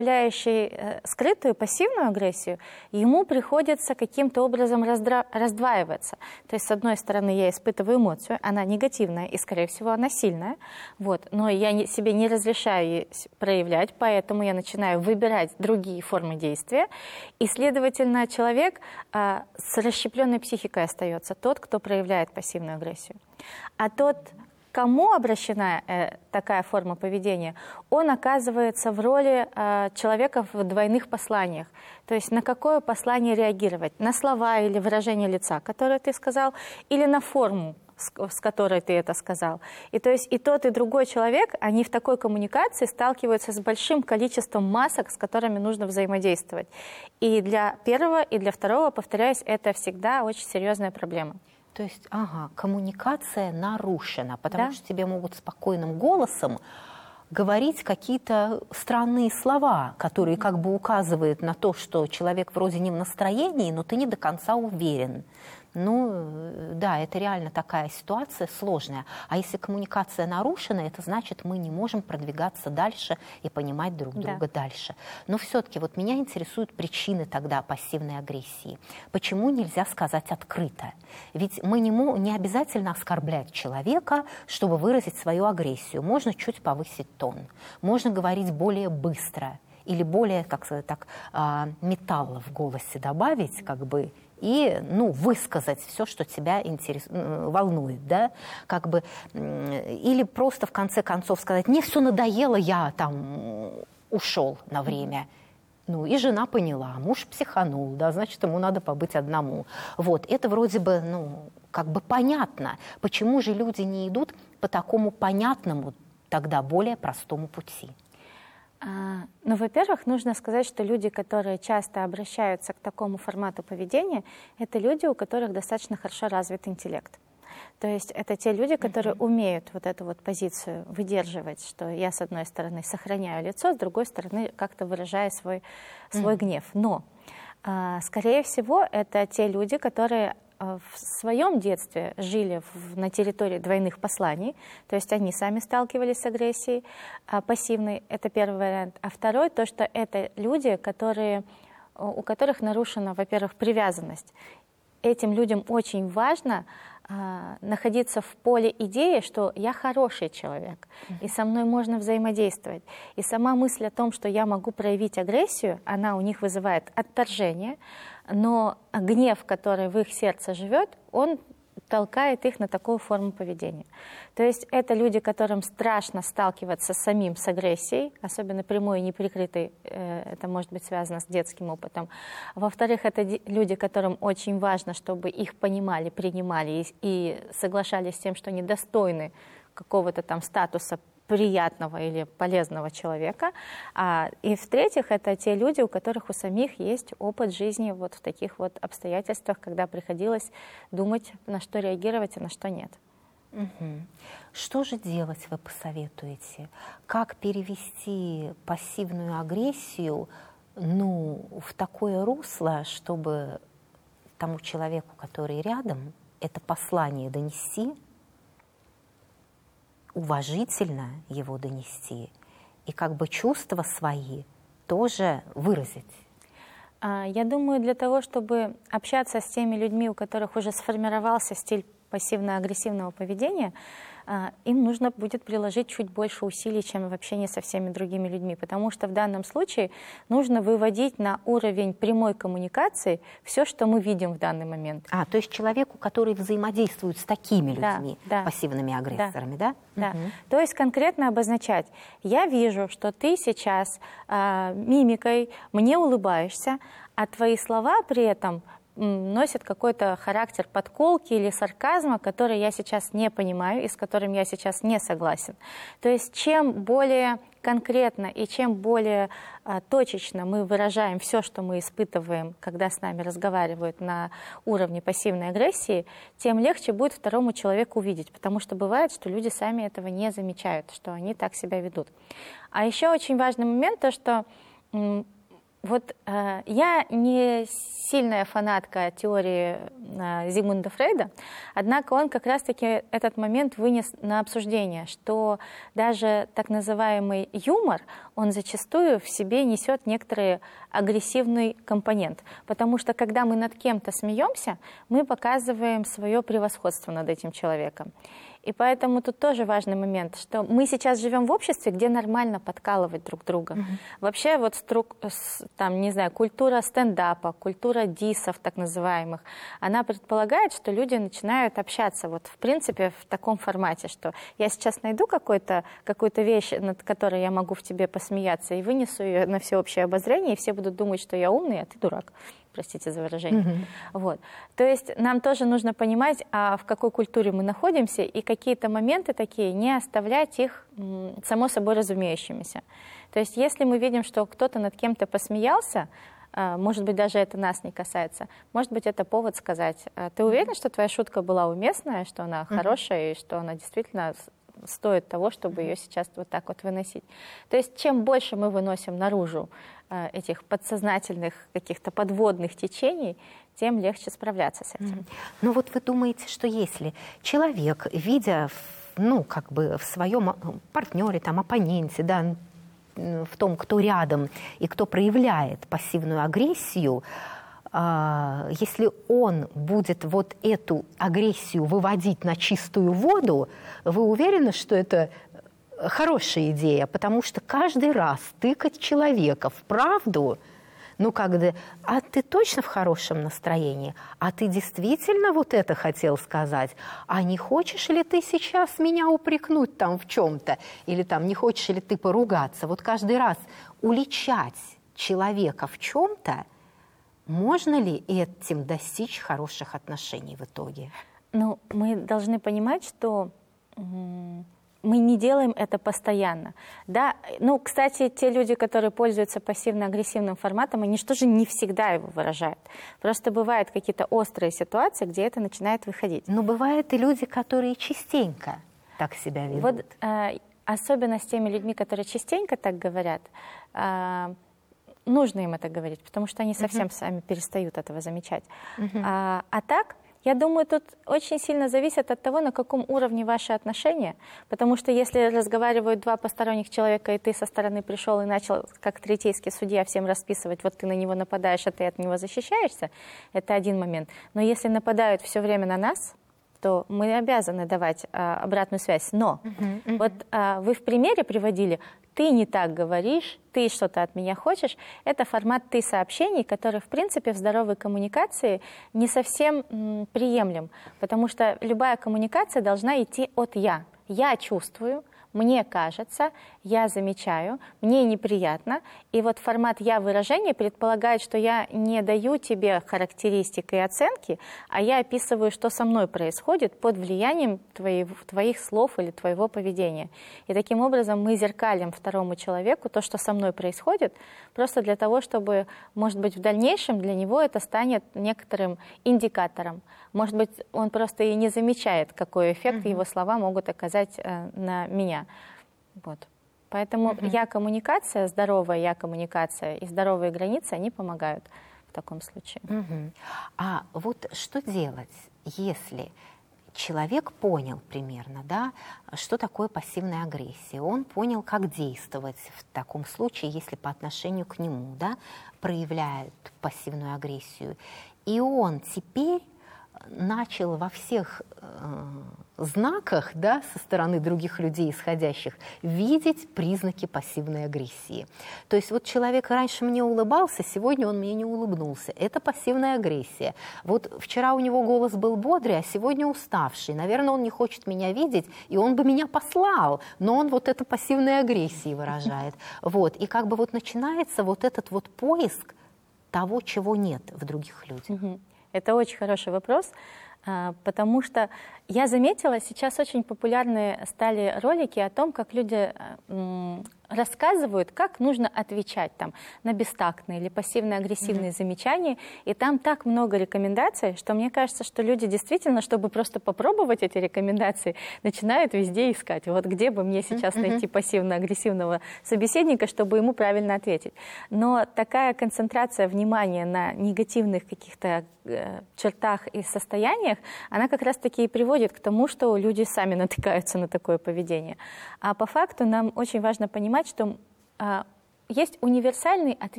проявляющий скрытую пассивную агрессию, ему приходится каким-то образом раздваиваться. То есть, с одной стороны, я испытываю эмоцию, она негативная и, скорее всего, она сильная, вот, но я себе не разрешаю ее проявлять, поэтому я начинаю выбирать другие формы действия, и, следовательно, человек с расщепленной психикой остается, тот, кто проявляет пассивную агрессию. А тот, кому обращена такая форма поведения, он оказывается в роли человека в двойных посланиях. То есть на какое послание реагировать? На слова или выражение лица, которое ты сказал, или на форму, с которой ты это сказал. И то есть и тот, и другой человек, они в такой коммуникации сталкиваются с большим количеством масок, с которыми нужно взаимодействовать. И для первого, и для второго, повторяюсь, это всегда очень серьезная проблема. То есть, коммуникация нарушена, потому что тебе могут спокойным голосом говорить какие-то странные слова, которые как бы указывают на то, что человек вроде не в настроении, но ты не до конца уверен. Ну, да, это реально такая ситуация сложная. А если коммуникация нарушена, это значит, мы не можем продвигаться дальше и понимать друг друга дальше. Но все-таки вот меня интересуют причины тогда пассивной агрессии. Почему нельзя сказать открыто? Ведь мы не обязательно оскорблять человека, чтобы выразить свою агрессию. Можно чуть повысить тон, можно говорить более быстро или более, как сказать так, металла в голосе добавить, как бы, и, высказать все, что тебя волнует, да, как бы, или просто в конце концов сказать: мне все надоело, я там ушел на время. Ну, и жена поняла, муж психанул, да, значит, ему надо побыть одному. Вот, это вроде бы, как бы понятно, почему же люди не идут по такому понятному, тогда более простому пути. Ну, во-первых, нужно сказать, что люди, которые часто обращаются к такому формату поведения, это люди, у которых достаточно хорошо развит интеллект. То есть это те люди, которые умеют вот эту вот позицию выдерживать, что я, с одной стороны, сохраняю лицо, с другой стороны, как-то выражаю свой гнев. Но, скорее всего, это те люди, которые в своем детстве жили на территории двойных посланий, то есть они сами сталкивались с агрессией пассивной, это первый вариант. А второй, то, что это люди, у которых нарушена, во-первых, привязанность. Этим людям очень важно находиться в поле идеи, что я хороший человек, и со мной можно взаимодействовать. И сама мысль о том, что я могу проявить агрессию, она у них вызывает отторжение, но гнев, который в их сердце живет, он толкает их на такую форму поведения. То есть это люди, которым страшно сталкиваться с агрессией, особенно прямой и неприкрытой, это может быть связано с детским опытом. Во-вторых, это люди, которым очень важно, чтобы их понимали, принимали и соглашались с тем, что они достойны какого-то там статуса приятного или полезного человека. И в-третьих, это те люди, у которых у самих есть опыт жизни вот в таких вот обстоятельствах, когда приходилось думать, на что реагировать, а на что нет. Что же делать, вы посоветуете? Как перевести пассивную агрессию, в такое русло, чтобы тому человеку, который рядом, это послание донести, уважительно его донести и как бы чувства свои тоже выразить? Я думаю, для того, чтобы общаться с теми людьми, у которых уже сформировался стиль пассивно-агрессивного поведения, им нужно будет приложить чуть больше усилий, чем в общении со всеми другими людьми, потому что в данном случае нужно выводить на уровень прямой коммуникации все, что мы видим в данный момент. То есть человеку, который взаимодействует с такими людьми, пассивными агрессорами, да? Да. То есть конкретно обозначать: я вижу, что ты сейчас мимикой мне улыбаешься, а твои слова при этом носят какой-то характер подколки или сарказма, который я сейчас не понимаю и с которым я сейчас не согласен. То есть чем более конкретно и чем более точечно мы выражаем все, что мы испытываем, когда с нами разговаривают на уровне пассивной агрессии, тем легче будет второму человеку увидеть, потому что бывает, что люди сами этого не замечают, что они так себя ведут. А еще очень важный момент, то, что Вот я не сильная фанатка теории Зигмунда Фрейда, однако он как раз-таки этот момент вынес на обсуждение, что даже так называемый юмор, он зачастую в себе несет некоторый агрессивный компонент, потому что когда мы над кем-то смеемся, мы показываем свое превосходство над этим человеком. И поэтому тут тоже важный момент, что мы сейчас живем в обществе, где нормально подкалывать друг друга. Вообще вот там, не знаю, культура стендапа, культура дисов так называемых, она предполагает, что люди начинают общаться вот в принципе в таком формате, что я сейчас найду какую-то вещь, над которой я могу в тебе посмеяться, и вынесу ее на всеобщее обозрение, и все будут думать, что я умный, а ты дурак. Простите за выражение. Вот. То есть нам тоже нужно понимать, в какой культуре мы находимся, и какие-то моменты такие, не оставлять их само собой разумеющимися. То есть если мы видим, что кто-то над кем-то посмеялся, может быть, даже это нас не касается, может быть, это повод сказать, ты уверен, что твоя шутка была уместная, что она хорошая, и что она действительно стоит того, чтобы ее сейчас вот так вот выносить. То есть чем больше мы выносим наружу этих подсознательных каких-то подводных течений, тем легче справляться с этим. Ну вот вы думаете, что если человек, видя как бы в своем партнере, там, оппоненте, да, в том, кто рядом и кто проявляет пассивную агрессию, если он будет вот эту агрессию выводить на чистую воду, вы уверены, что это хорошая идея? Потому что каждый раз тыкать человека в правду, а ты точно в хорошем настроении? А ты действительно вот это хотел сказать? А не хочешь ли ты сейчас меня упрекнуть там в чем-то? Или там не хочешь ли ты поругаться? Вот каждый раз уличать человека в чем-то, можно ли этим достичь хороших отношений в итоге? Ну, мы должны понимать, что мы не делаем это постоянно. Да? Ну, кстати, те люди, которые пользуются пассивно-агрессивным форматом, они тоже не всегда его выражают. Просто бывают какие-то острые ситуации, где это начинает выходить. Но бывают и люди, которые частенько так себя ведут. Вот особенно с теми людьми, которые частенько так говорят, нужно им это говорить, потому что они совсем сами перестают этого замечать. А так, я думаю, тут очень сильно зависит от того, на каком уровне ваши отношения, потому что если разговаривают два посторонних человека, и ты со стороны пришел и начал, как третейский судья, всем расписывать, вот ты на него нападаешь, а ты от него защищаешься, это один момент. Но если нападают все время на нас, то мы обязаны давать обратную связь. Но вот вы в примере приводили, ты не так говоришь, ты что-то от меня хочешь. Это формат «ты» сообщений, который, в принципе, в здоровой коммуникации не совсем приемлем, потому что любая коммуникация должна идти от «я». Я чувствую, мне кажется, я замечаю, мне неприятно. И вот формат «я» выражения предполагает, что я не даю тебе характеристик и оценки, а я описываю, что со мной происходит под влиянием твоих слов или твоего поведения. И таким образом мы зеркалим второму человеку то, что со мной происходит, просто для того, чтобы, может быть, в дальнейшем для него это станет некоторым индикатором. Может быть, он просто и не замечает, какой эффект его слова могут оказать на меня. Вот. Поэтому я-коммуникация, здоровая я-коммуникация и здоровые границы, они помогают в таком случае. А вот что делать, если человек понял примерно, да, что такое пассивная агрессия, он понял, как действовать в таком случае, если по отношению к нему, да, проявляют пассивную агрессию, и он теперь начал во всех знаках, да, со стороны других людей исходящих видеть признаки пассивной агрессии. То есть вот человек раньше мне улыбался, сегодня он мне не улыбнулся. Это пассивная агрессия. Вот вчера у него голос был бодрый, а сегодня уставший. Наверное, он не хочет меня видеть, и он бы меня послал, но он вот это пассивной агрессией выражает. Вот. И как бы вот начинается вот этот вот поиск того, чего нет в других людях. Это очень хороший вопрос. Потому что я заметила, сейчас очень популярны стали ролики о том, как люди рассказывают, как нужно отвечать там, на бестактные или пассивно-агрессивные замечания. И там так много рекомендаций, что мне кажется, что люди действительно, чтобы просто попробовать эти рекомендации, начинают везде искать. Вот где бы мне сейчас найти пассивно-агрессивного собеседника, чтобы ему правильно ответить. Но такая концентрация внимания на негативных каких-то чертах и состояниях, она как раз-таки и приводит к тому, что люди сами натыкаются на такое поведение. А по факту нам очень важно понимать, что есть универсальный ответ